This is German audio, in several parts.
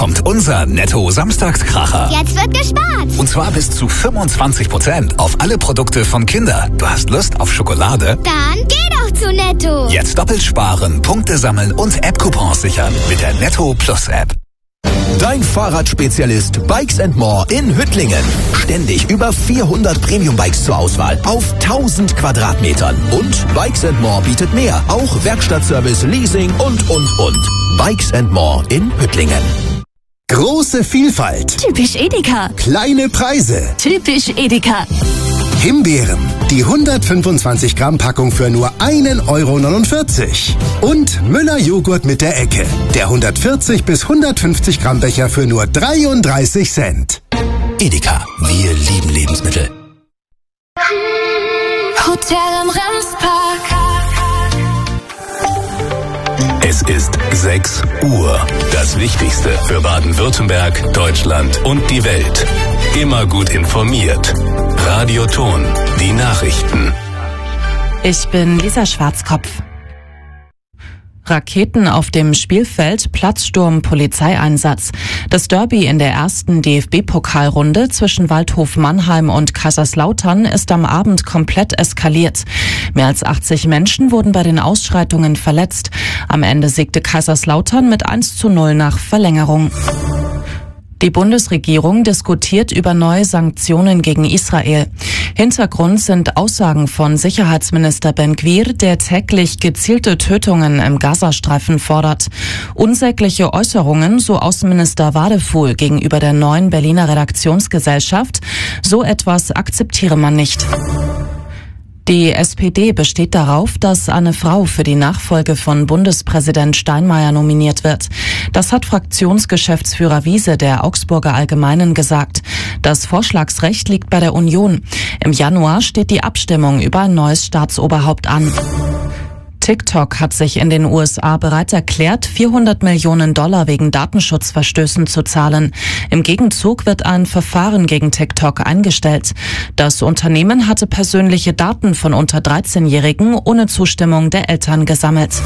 kommt unser Netto-Samstagskracher. Jetzt wird gespart. Und zwar bis zu 25% auf alle Produkte von Kinder. Du hast Lust auf Schokolade? Dann geh doch zu Netto. Jetzt doppelt sparen, Punkte sammeln und App-Coupons sichern mit der Netto Plus App. Dein Fahrradspezialist Bikes & More in Hüttlingen. Ständig über 400 Premium-Bikes zur Auswahl auf 1000 Quadratmetern. Und Bikes & More bietet mehr. Auch Werkstattservice, Leasing und. Bikes & More in Hüttlingen. Große Vielfalt. Typisch Edeka. Kleine Preise. Typisch Edeka. Himbeeren. Die 125 Gramm Packung für nur 1,49 €. Und Müller Joghurt mit der Ecke. Der 140 bis 150 Gramm Becher für nur 33 Cent. Edeka. Wir lieben Lebensmittel. Hotel am Remspark. Es ist 6 Uhr. Das Wichtigste für Baden-Württemberg, Deutschland und die Welt. Immer gut informiert. Radio Ton, die Nachrichten. Ich bin Lisa Schwarzkopf. Raketen auf dem Spielfeld, Platzsturm, Polizeieinsatz. Das Derby in der ersten DFB-Pokalrunde zwischen Waldhof Mannheim und Kaiserslautern ist am Abend komplett eskaliert. Mehr als 80 Menschen wurden bei den Ausschreitungen verletzt. Am Ende siegte Kaiserslautern mit 1:0 nach Verlängerung. Die Bundesregierung diskutiert über neue Sanktionen gegen Israel. Hintergrund sind Aussagen von Sicherheitsminister Ben-Gvir, der täglich gezielte Tötungen im Gazastreifen fordert. Unsägliche Äußerungen, so Außenminister Wadefuhl gegenüber der neuen Berliner Redaktionsgesellschaft. So etwas akzeptiere man nicht. Die SPD besteht darauf, dass eine Frau für die Nachfolge von Bundespräsident Steinmeier nominiert wird. Das hat Fraktionsgeschäftsführer Wiese der Augsburger Allgemeinen gesagt. Das Vorschlagsrecht liegt bei der Union. Im Januar steht die Abstimmung über ein neues Staatsoberhaupt an. TikTok hat sich in den USA bereit erklärt, $400 Millionen wegen Datenschutzverstößen zu zahlen. Im Gegenzug wird ein Verfahren gegen TikTok eingestellt. Das Unternehmen hatte persönliche Daten von unter 13-Jährigen ohne Zustimmung der Eltern gesammelt.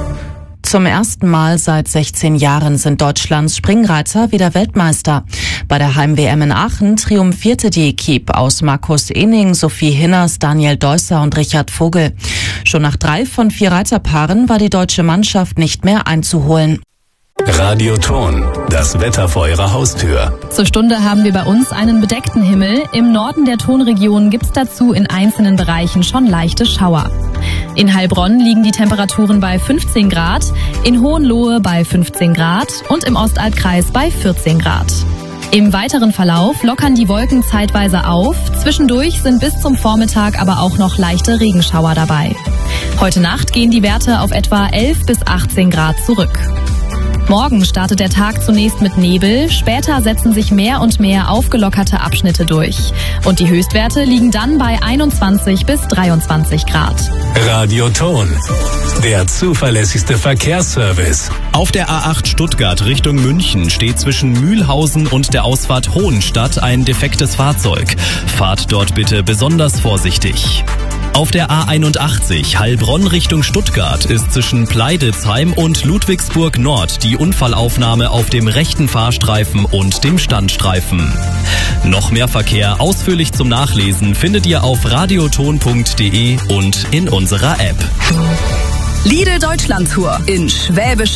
Zum ersten Mal seit 16 Jahren sind Deutschlands Springreiter wieder Weltmeister. Bei der Heim-WM in Aachen triumphierte die Equipe aus Markus Ening, Sophie Hinners, Daniel Deusser und Richard Vogel. Schon nach 3 von 4 Reiterpaaren war die deutsche Mannschaft nicht mehr einzuholen. Radio Ton, das Wetter vor Ihrer Haustür. Zur Stunde haben wir bei uns einen bedeckten Himmel. Im Norden der Tonregion gibt's dazu in einzelnen Bereichen schon leichte Schauer. In Heilbronn liegen die Temperaturen bei 15 Grad, in Hohenlohe bei 15 Grad und im Ostalbkreis bei 14 Grad. Im weiteren Verlauf lockern die Wolken zeitweise auf. Zwischendurch sind bis zum Vormittag aber auch noch leichte Regenschauer dabei. Heute Nacht gehen die Werte auf etwa 11 bis 18 Grad zurück. Morgen startet der Tag zunächst mit Nebel, später setzen sich mehr und mehr aufgelockerte Abschnitte durch. Und die Höchstwerte liegen dann bei 21 bis 23 Grad. Radio Ton, der zuverlässigste Verkehrsservice. Auf der A8 Stuttgart Richtung München steht zwischen Mühlhausen und der Ausfahrt Hohenstadt ein defektes Fahrzeug. Fahrt dort bitte besonders vorsichtig. Auf der A81 Heilbronn Richtung Stuttgart ist zwischen Pleiditzheim und Ludwigsburg Nord die Unfallaufnahme auf dem rechten Fahrstreifen und dem Standstreifen. Noch mehr Verkehr ausführlich zum Nachlesen findet ihr auf radioton.de und in unserer App. Lidl Deutschland Tour in Schwäbisch